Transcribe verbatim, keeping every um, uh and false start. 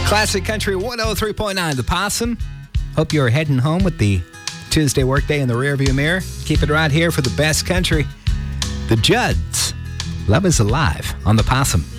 Classic Country one oh three point nine, The Possum. Hope you're heading home with the Tuesday workday in the rearview mirror. Keep it right here for the best country. The Judds. Love is Alive on The Possum.